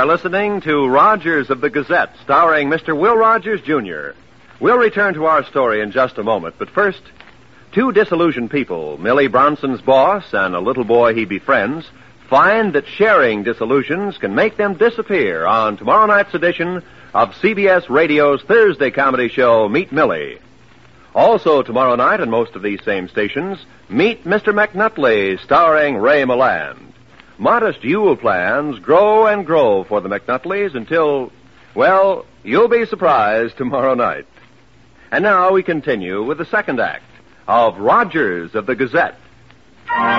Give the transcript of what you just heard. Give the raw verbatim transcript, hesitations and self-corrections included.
are listening to Rogers of the Gazette, starring Mister Will Rogers, Junior We'll return to our story in just a moment, but first, two disillusioned people, Millie Bronson's boss and a little boy he befriends, find that sharing disillusions can make them disappear on tomorrow night's edition of C B S Radio's Thursday comedy show, Meet Millie. Also tomorrow night on most of these same stations, Meet Mister McNutley, starring Ray Milland. Modest Yule plans grow and grow for the McNutleys until, well, you'll be surprised tomorrow night. And now we continue with the second act of Rogers of the Gazette.